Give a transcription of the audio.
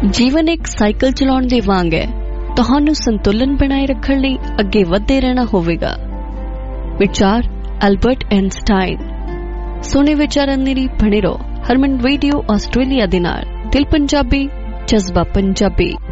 ਜੀਵਨ ਇੱਕ ਸਾਈਕਲ ਚਲਾਉਣ ਦੇ ਵਾਂਗ ਹੈ। ਤੁਹਾਨੂੰ ਸੰਤੁਲਨ ਬਣਾਏ ਰੱਖਣ ਲਈ ਅੱਗੇ ਵਧਦੇ ਰਹਿਣਾ ਹੋਵੇਗਾ। ਵਿਚਾਰ ਐਲਬਰਟ ਆਇਨਸਟਾਈਨ। ਸੋਹਣੇ ਵਿਚਾਰਾਂ ਦੇ ਲਈ ਬਣੇ ਰਹੋ ਹਰਮਨ ਰੇਡੀਓ ਆਸਟ੍ਰੇਲੀਆ ਦੇ ਨਾਲ। ਦਿਲ ਪੰਜਾਬੀ, ਜਜ਼ਬਾ ਪੰਜਾਬੀ।